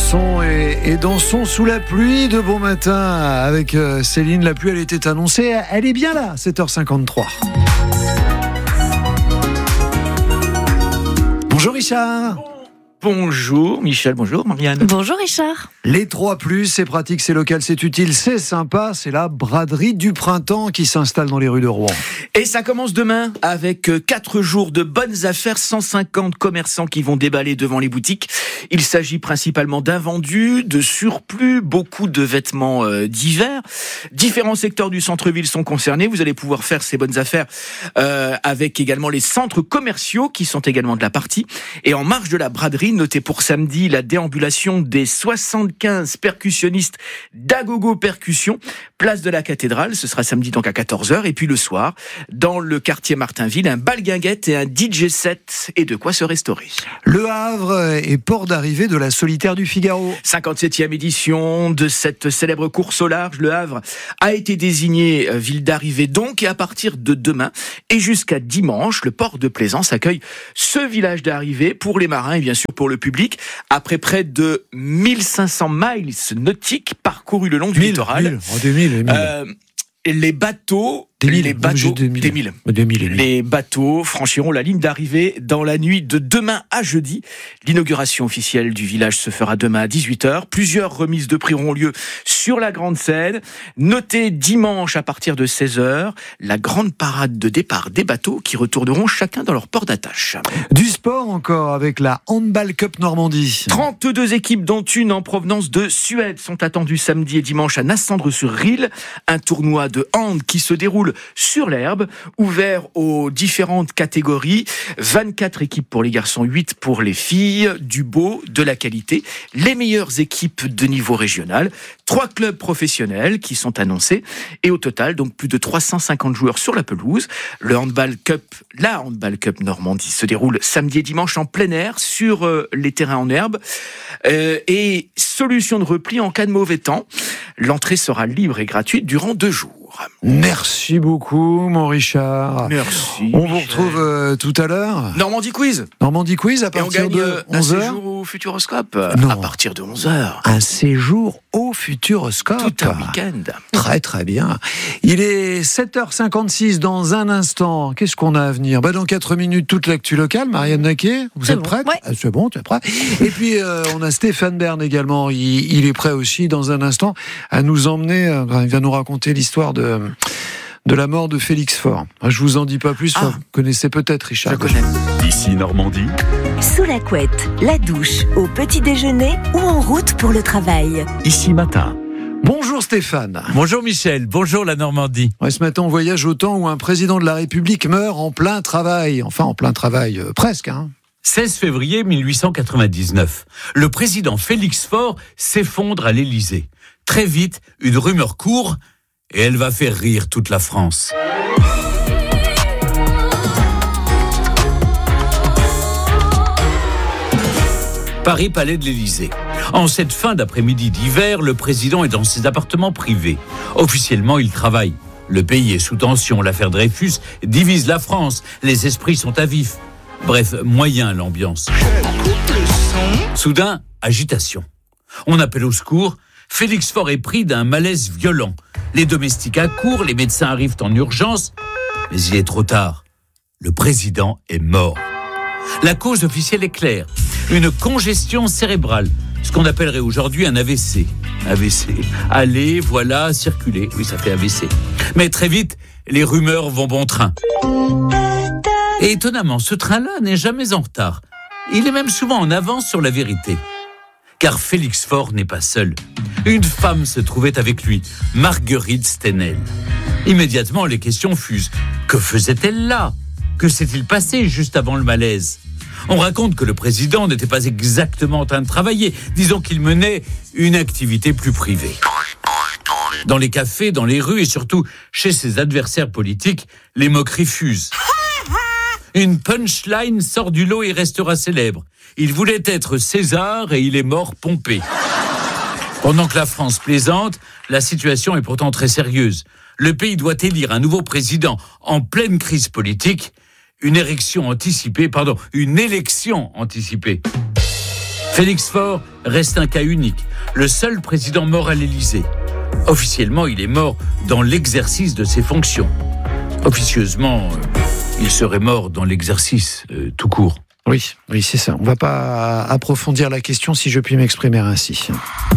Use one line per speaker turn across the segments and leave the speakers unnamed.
Chanson et dansons sous la pluie de bon matin avec Céline. La pluie, elle était annoncée, elle est bien là, 7h53. Bonjour Richard.
Bonjour Michel, bonjour Marianne.
Bonjour Richard.
Les 3+, c'est pratique, c'est local, c'est utile, c'est sympa. C'est la braderie du printemps qui s'installe dans les rues de Rouen.
Et ça commence demain avec 4 jours de bonnes affaires, 150 commerçants qui vont déballer devant les boutiques. Il s'agit principalement d'invendus, de surplus, beaucoup de vêtements d'hiver. Différents secteurs du centre-ville sont concernés. Vous allez pouvoir faire ces bonnes affaires avec également les centres commerciaux qui sont également de la partie. Et en marge de la braderie, notez pour samedi la déambulation des 75 percussionnistes d'Agogo Percussion, place de la Cathédrale. Ce sera samedi donc à 14h. Et puis le soir, dans le quartier Martinville, un bal guinguette et un DJ set et de quoi se restaurer.
Le Havre est port d'arrivée de la Solitaire du Figaro.
57e édition de cette célèbre course au large. Le Havre a été désigné ville d'arrivée donc, et à partir de demain et jusqu'à dimanche, le port de Plaisance accueille ce village d'arrivée pour les marins et bien sûr pour le public. Après près de 1500 miles nautiques parcourus le long du littoral. Les bateaux... Les bateaux franchiront la ligne d'arrivée dans la nuit de demain à jeudi. L'inauguration officielle du village se fera demain à 18h. Plusieurs remises de prix auront lieu sur la grande scène. Notez dimanche à partir de 16h, la grande parade de départ des bateaux qui retourneront chacun dans leur port d'attache.
Du sport encore avec la Handball Cup Normandie.
32 équipes dont une en provenance de Suède sont attendues samedi et dimanche à Nassandre-sur-Risle. Un tournoi de hand qui se déroule sur l'herbe, ouvert aux différentes catégories. 24 équipes pour les garçons, 8 pour les filles. Du beau, de la qualité. Les meilleures équipes de niveau régional. 3 clubs professionnels qui sont annoncés. Et au total, donc plus de 350 joueurs sur la pelouse. La Handball Cup Normandie se déroule samedi et dimanche en plein air sur les terrains en herbe. Et solution de repli en cas de mauvais temps. L'entrée sera libre et gratuite durant 2 jours.
Merci beaucoup, mon Richard.
Merci.
On vous retrouve tout à l'heure.
Normandie Quiz
à partir de 11h.
Un séjour au Futuroscope.
Non.
À partir de 11h.
Un séjour au Futuroscope.
Tout un week-end.
Très très bien. Il est 7h56 dans un instant. Qu'est-ce qu'on a à venir ? Dans 4 minutes, toute l'actu locale. Marianne Naquet, vous êtes prête ?
Ouais.
C'est bon, tu es prêt ? Et puis on a Stéphane Bern également. Il est prêt aussi dans un instant à nous emmener. Il va nous raconter l'histoire de la mort de Félix Faure. Je vous en dis pas plus, vous connaissez peut-être Richard.
Je connais.
Ici Normandie.
Sous la couette, la douche, au petit déjeuner ou en route pour le travail.
Ici Matin.
Bonjour Stéphane.
Bonjour Michel, bonjour la Normandie.
Ouais, ce matin on voyage au temps où un président de la République meurt en plein travail. Enfin en plein travail, presque.
16 février 1899. Le président Félix Faure s'effondre à l'Élysée. Très vite, une rumeur court et elle va faire rire toute la France. Paris, palais de l'Élysée. En cette fin d'après-midi d'hiver, le président est dans ses appartements privés. Officiellement, il travaille. Le pays est sous tension. L'affaire Dreyfus divise la France. Les esprits sont à vif. Bref, moyen l'ambiance. Soudain, agitation. On appelle au secours. Félix Faure est pris d'un malaise violent. Les domestiques accourent, les médecins arrivent en urgence. Mais il est trop tard. Le président est mort. La cause officielle est claire. Une congestion cérébrale. Ce qu'on appellerait aujourd'hui un AVC. AVC. Aller, voilà, circuler. Oui, ça fait AVC. Mais très vite, les rumeurs vont bon train. Et étonnamment, ce train-là n'est jamais en retard. Il est même souvent en avance sur la vérité. Car Félix Faure n'est pas seul. Une femme se trouvait avec lui, Marguerite Stenel. Immédiatement, les questions fusent. Que faisait-elle là ? Que s'est-il passé juste avant le malaise ? On raconte que le président n'était pas exactement en train de travailler. Disons qu'il menait une activité plus privée. Dans les cafés, dans les rues et surtout chez ses adversaires politiques, les moqueries fusent. Une punchline sort du lot et restera célèbre. Il voulait être César et il est mort Pompée. Pendant que la France plaisante, la situation est pourtant très sérieuse. Le pays doit élire un nouveau président en pleine crise politique. Une élection anticipée. Félix Faure reste un cas unique, le seul président mort à l'Élysée. Officiellement, il est mort dans l'exercice de ses fonctions. Officieusement, il serait mort dans l'exercice tout court.
Oui, c'est ça. On ne va pas approfondir la question, si je puis m'exprimer ainsi.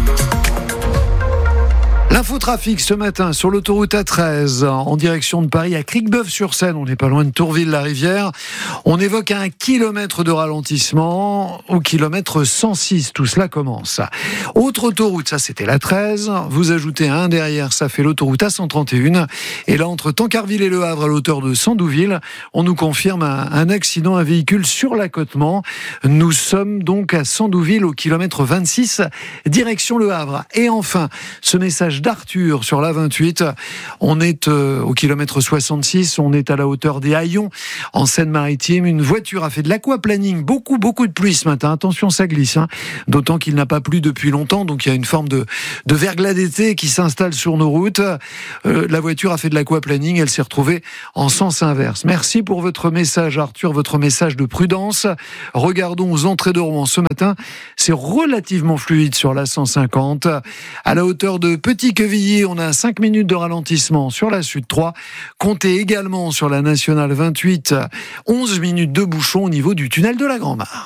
L'infotrafic ce matin sur l'autoroute A13 en direction de Paris à Cricbeuf-sur-Seine, on n'est pas loin de Tourville-la-Rivière. On évoque 1 kilomètre de ralentissement au kilomètre 106, tout cela commence. Autre autoroute, ça c'était la 13, vous ajoutez un derrière, ça fait l'autoroute A131. Et là entre Tancarville et Le Havre à l'auteur de Sandouville, on nous confirme un accident, un véhicule sur l'accotement. Nous sommes donc à Sandouville au kilomètre 26, direction Le Havre. Et enfin, ce message d'Arthur sur la 28. On est au kilomètre 66, on est à la hauteur des Haillons en Seine-Maritime. Une voiture a fait de l'aquaplaning, beaucoup de pluie ce matin. Attention, ça glisse, d'autant qu'il n'a pas plu depuis longtemps, donc il y a une forme de verglas d'été qui s'installe sur nos routes. La voiture a fait de l'aquaplaning, elle s'est retrouvée en sens inverse. Merci pour votre message, Arthur, votre message de prudence. Regardons aux entrées de Rouen ce matin, c'est relativement fluide sur la 150. À la hauteur de Petit-Quevilly, on a 5 minutes de ralentissement sur la Sud 3. Comptez également sur la Nationale 28, 11 minutes de bouchon au niveau du tunnel de la Grand-Mare.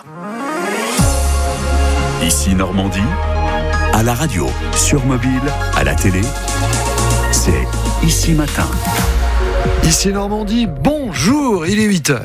Ici Normandie, à la radio, sur mobile, à la télé, c'est Ici Matin.
Ici Normandie, bonjour, il est 8h.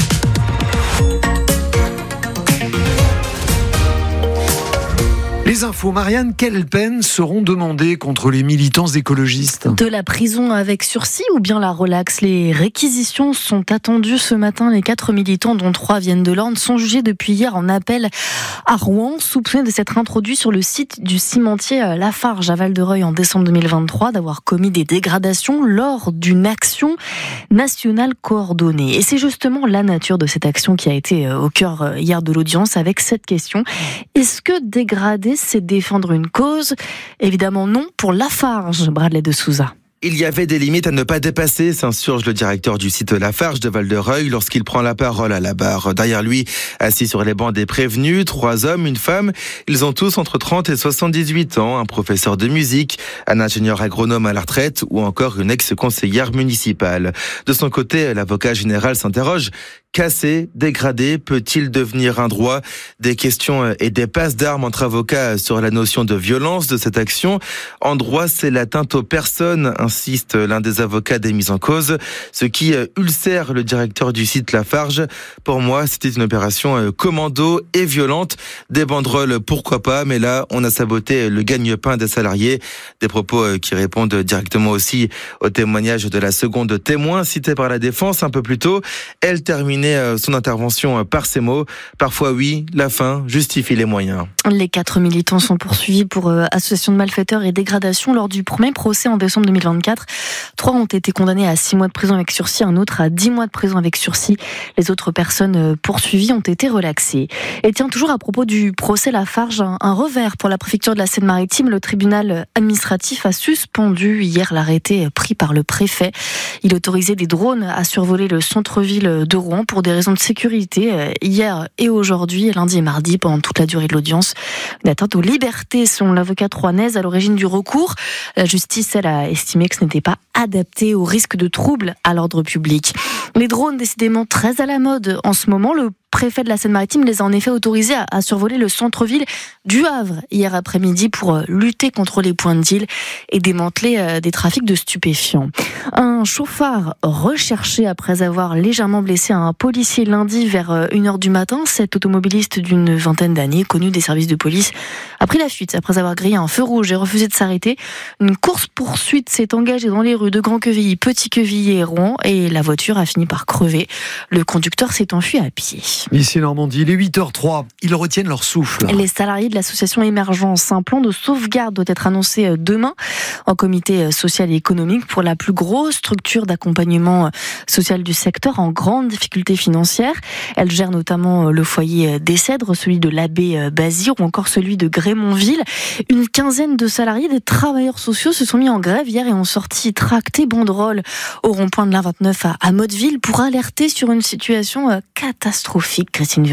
Les infos, Marianne, quelles peines seront demandées contre les militants écologistes ?
De la prison avec sursis ou bien la relaxe. Les réquisitions sont attendues ce matin. Les 4 militants, dont 3 viennent de l'Orne, sont jugés depuis hier en appel à Rouen, soupçonnés de s'être introduits sur le site du cimentier Lafarge à Val-de-Reuil en décembre 2023, d'avoir commis des dégradations lors d'une action nationale coordonnée. Et c'est justement la nature de cette action qui a été au cœur hier de l'audience, avec cette question. Est-ce que dégrader, c'est défendre une cause ? Évidemment non pour Lafarge, Bradley de Souza.
Il y avait des limites à ne pas dépasser, s'insurge le directeur du site Lafarge de Val-de-Reuil lorsqu'il prend la parole à la barre. Derrière lui, assis sur les bancs des prévenus, 3 hommes, une femme. Ils ont tous entre 30 et 78 ans, un professeur de musique, un ingénieur agronome à la retraite ou encore une ex-conseillère municipale. De son côté, l'avocat général s'interroge. Casser, dégrader, peut-il devenir un droit ? Des questions et des passes d'armes entre avocats sur la notion de violence de cette action. En droit, c'est l'atteinte aux personnes, insiste l'un des avocats des mises en cause, ce qui ulcère le directeur du site Lafarge. Pour moi, c'était une opération commando et violente. Des banderoles, pourquoi pas, mais là, on a saboté le gagne-pain des salariés. Des propos qui répondent directement aussi au témoignage de la seconde témoin citée par la défense un peu plus tôt. Elle termine son intervention par ces mots. Parfois, oui, la fin justifie les moyens.
Les 4 militants sont poursuivis pour association de malfaiteurs et dégradation lors du premier procès en décembre 2024. 3 ont été condamnés à 6 mois de prison avec sursis, un autre à 10 mois de prison avec sursis. Les autres personnes poursuivies ont été relaxées. Et tiens, toujours à propos du procès Lafarge, un revers pour la préfecture de la Seine-Maritime. Le tribunal administratif a suspendu hier l'arrêté pris par le préfet. Il autorisait des drones à survoler le centre-ville de Rouen pour des raisons de sécurité, hier et aujourd'hui, lundi et mardi, pendant toute la durée de l'audience. Une atteinte aux libertés, selon l'avocate rouennaise à l'origine du recours. La justice, elle, a estimé que ce n'était pas adapté au risque de troubles à l'ordre public. Les drones, décidément très à la mode en ce moment. Le préfet de la Seine-Maritime les a en effet autorisés à survoler le centre-ville du Havre hier après-midi pour lutter contre les points de deal et démanteler des trafics de stupéfiants. Un chauffard recherché après avoir légèrement blessé un policier lundi vers 1h du matin. Cet automobiliste d'une vingtaine d'années, connu des services de police, a pris la fuite après avoir grillé un feu rouge et refusé de s'arrêter. Une course-poursuite s'est engagée dans les rues de Grand-Quevilly, Petit-Quevilly et Rouen et la voiture a fini par crever. Le conducteur s'est enfui à pied.
Ici Normandie, il est 8h03, ils retiennent leur souffle.
Les salariés de l'association Émergence, un plan de sauvegarde doit être annoncé demain en comité social et économique pour la plus grosse structure d'accompagnement social du secteur en grande difficulté financière. Elle gère notamment le foyer des Cèdres, celui de l'abbé Bazir ou encore celui de Grémontville. Une quinzaine de salariés, des travailleurs sociaux se sont mis en grève hier et ont sorti tracts et banderoles au rond-point de l'A29 à Motteville pour alerter sur une situation catastrophique. Christine Wurtz.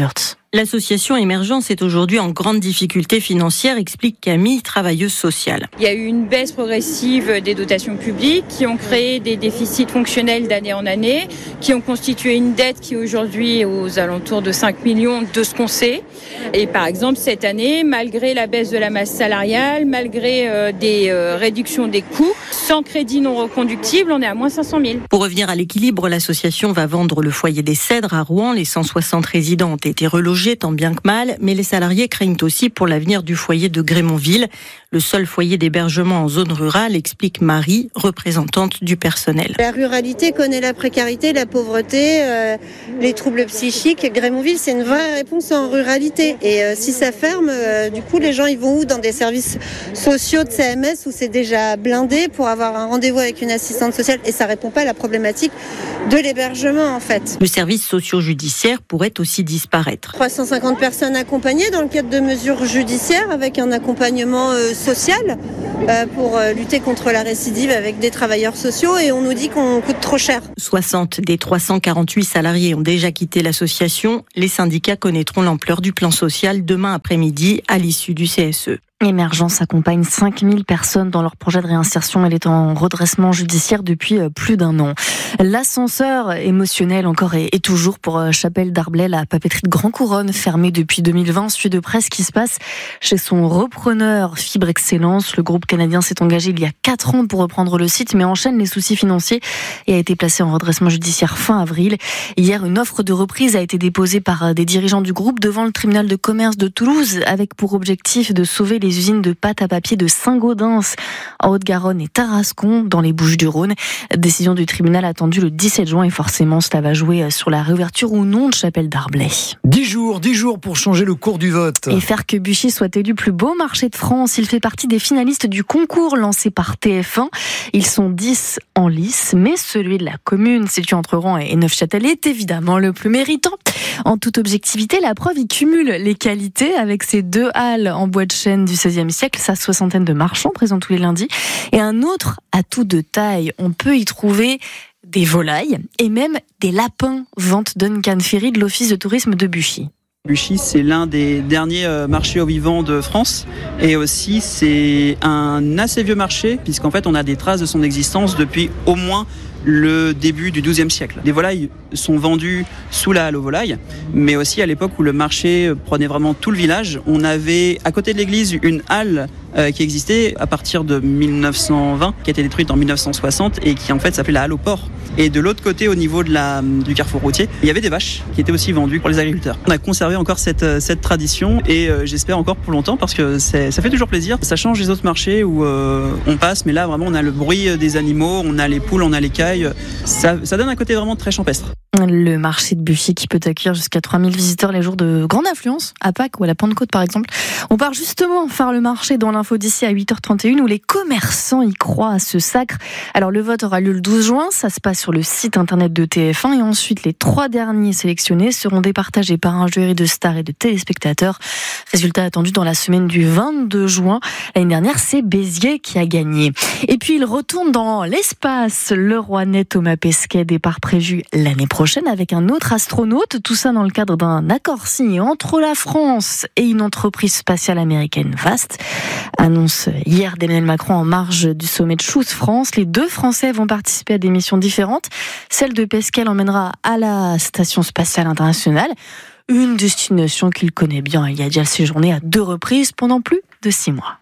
L'association Émergence est aujourd'hui en grande difficulté financière, explique Camille, travailleuse sociale.
Il y a eu une baisse progressive des dotations publiques qui ont créé des déficits fonctionnels d'année en année, qui ont constitué une dette qui aujourd'hui est aux alentours de 5 millions de ce qu'on sait. Et par exemple, cette année, malgré la baisse de la masse salariale, malgré des réductions des coûts, sans crédit non reconductible, on est à moins 500 000.
Pour revenir à l'équilibre, l'association va vendre le foyer des Cèdres à Rouen. Les 160 résidents ont été relogés tant bien que mal, mais les salariés craignent aussi pour l'avenir du foyer de Grémonville. Le seul foyer d'hébergement en zone rurale, explique Marie, représentante du personnel.
La ruralité connaît la précarité, la pauvreté, les troubles psychiques. Grémonville, c'est une vraie réponse en ruralité. Et si ça ferme, du coup, les gens ils vont où? Dans des services sociaux de CMS où c'est déjà blindé pour avoir un rendez-vous avec une assistante sociale. Et ça répond pas à la problématique de l'hébergement, en fait.
Le service socio-judiciaire pourrait aussi disparaître.
350 personnes accompagnées dans le cadre de mesures judiciaires avec un accompagnement social pour lutter contre la récidive avec des travailleurs sociaux, et on nous dit qu'on coûte trop cher.
60 des 348 salariés ont déjà quitté l'association. Les syndicats connaîtront l'ampleur du plan social demain après-midi à l'issue du CSE.
Émergence accompagne 5000 personnes dans leur projet de réinsertion. Elle est en redressement judiciaire depuis plus d'un an. L'ascenseur émotionnel encore et toujours pour Chapelle Darblay, la papeterie de Grand Couronne, fermée depuis 2020. Suit de près ce qui se passe chez son repreneur Fibre Excellence. Le groupe canadien s'est engagé il y a 4 ans pour reprendre le site, mais enchaîne les soucis financiers et a été placé en redressement judiciaire fin avril. Hier, une offre de reprise a été déposée par des dirigeants du groupe devant le tribunal de commerce de Toulouse, avec pour objectif de sauver les usines de pâte à papier de Saint-Gaudens en Haute-Garonne et Tarascon dans les Bouches-du-Rhône. Décision du tribunal attendue le 17 juin et forcément cela va jouer sur la réouverture ou non de Chapelle Darblay.
10 jours pour changer le cours du vote.
Et faire que Buchy soit élu plus beau marché de France. Il fait partie des finalistes du concours lancé par TF1. Ils sont 10 en lice, mais celui de la commune situé entre Rouen et Neufchâtel est évidemment le plus méritant. En toute objectivité, la preuve, il cumule les qualités avec ses 2 halles en bois de chêne du XVIe siècle, sa 60aine de marchands présents tous les lundis, et un autre atout de taille. On peut y trouver des volailles et même des lapins, vente Duncan Ferry de l'Office de tourisme de Buchy.
Buchy, c'est l'un des derniers marchés aux vivants de France, et aussi c'est un assez vieux marché puisqu'en fait on a des traces de son existence depuis au moins le début du XIIe siècle. Les volailles sont vendues sous la halle aux volailles, mais aussi à l'époque où le marché prenait vraiment tout le village, on avait à côté de l'église une halle qui existait à partir de 1920, qui a été détruite en 1960 et qui en fait s'appelait la halle au port. Et de l'autre côté, au niveau du carrefour routier, il y avait des vaches qui étaient aussi vendues pour les agriculteurs. On a conservé encore cette tradition et j'espère encore pour longtemps parce que ça fait toujours plaisir. Ça change des autres marchés où on passe, mais là vraiment on a le bruit des animaux, on a les poules, on a les cailles. Ça donne un côté vraiment très champestre.
Le marché de Buchy qui peut accueillir jusqu'à 3000 visiteurs les jours de grande affluence, à Pâques ou à la Pentecôte par exemple. On part justement faire le marché dans l'info d'ici à 8h31 où les commerçants y croient à ce sacre. Alors le vote aura lieu le 12 juin, ça se passe sur le site internet de TF1 et ensuite les 3 derniers sélectionnés seront départagés par un jury de stars et de téléspectateurs. Résultat attendu dans la semaine du 22 juin. L'année dernière, c'est Béziers qui a gagné. Et puis il retourne dans l'espace. Le Rouennais Thomas Pesquet, départ prévu l'année prochaine avec un autre astronaute, tout ça dans le cadre d'un accord signé entre la France et une entreprise spatiale américaine vaste. Annonce hier d'Emmanuel Macron en marge du sommet de Choose France. Les 2 Français vont participer à des missions différentes. Celle de Pesquet l'emmènera à la Station Spatiale Internationale, une destination qu'il connaît bien. Il y a déjà séjourné à 2 reprises pendant plus de 6 mois.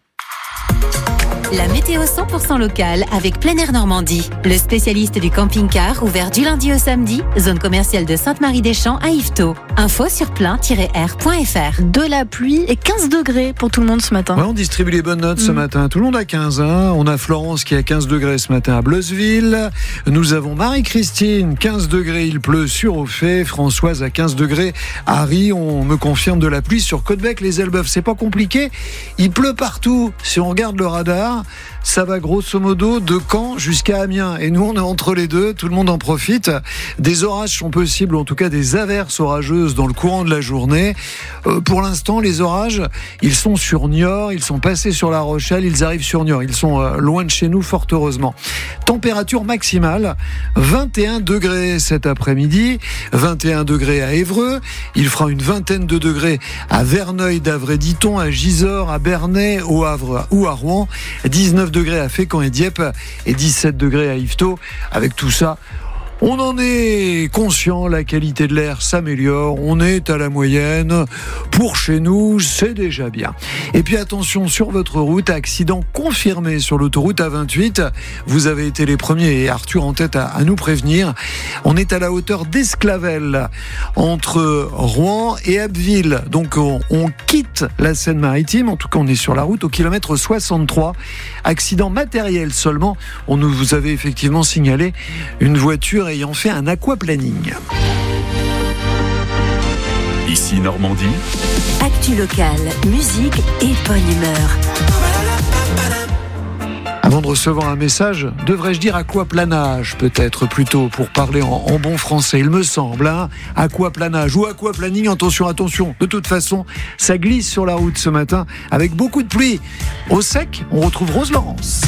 La météo 100% locale avec Plein Air Normandie. Le spécialiste du camping-car ouvert du lundi au samedi, zone commerciale de Sainte-Marie-des-Champs à Yvetot. Info sur plein-air.fr.
De la pluie et 15 degrés pour tout le monde ce matin.
Ouais, on distribue les bonnes notes ce matin. Tout le monde a 15. On a Florence qui a 15 degrés ce matin à Bleuzeville. Nous avons Marie-Christine, 15 degrés, il pleut sur Auffay. Françoise à 15 degrés. Harry, on me confirme de la pluie sur Côtebec, les Elbeuf. C'est pas compliqué. Il pleut partout. Si on regarde le radar, ça va grosso modo de Caen jusqu'à Amiens. Et nous, on est entre les deux, tout le monde en profite. Des orages sont possibles, en tout cas des averses orageuses dans le courant de la journée. Pour l'instant, les orages, ils sont sur Niort, ils sont passés sur La Rochelle, ils arrivent sur Niort. Ils sont loin de chez nous, fort heureusement. Température maximale, 21 degrés cet après-midi, 21 degrés à Évreux. Il fera une vingtaine de degrés à Verneuil, d'Avray-Diton, à Gisors, à Bernay, au Havre ou à Rouen. 19 degrés à Fécamp et Dieppe et 17 degrés à Yvetot. Avec tout ça, on en est conscient, la qualité de l'air s'améliore, on est à la moyenne. Pour chez nous, c'est déjà bien. Et puis attention, sur votre route, accident confirmé sur l'autoroute A28. Vous avez été les premiers, et Arthur en tête à nous prévenir. On est à la hauteur d'Esclavelle, entre Rouen et Abbeville. Donc on quitte la Seine-Maritime, en tout cas on est sur la route au kilomètre 63. Accident matériel seulement. On nous avait effectivement signalé une voiture ayant fait un aquaplaning.
Ici Normandie.
Actu locale, musique et bonne humeur.
Avant de recevoir un message, devrais-je dire aquaplanage peut-être plutôt pour parler en bon français, il me semble, hein, aquaplanage ou aquaplaning, attention. De toute façon, ça glisse sur la route ce matin avec beaucoup de pluie. Au sec, on retrouve Rose Laurence.